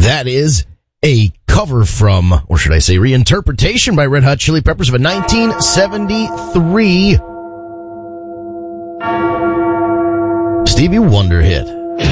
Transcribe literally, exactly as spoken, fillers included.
That is a cover from, or should I say reinterpretation by Red Hot Chili Peppers of a nineteen seventy-three Stevie Wonder hit.